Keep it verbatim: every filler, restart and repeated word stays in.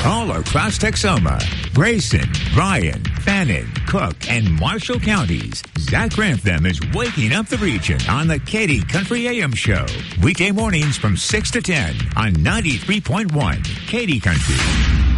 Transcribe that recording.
all across Texoma, Grayson, Bryan, Fannin, Cook, and Marshall counties. Zach Grantham is waking up the region on the Katy Country A M Show. Weekday mornings from six to ten on ninety-three point one Katy Country.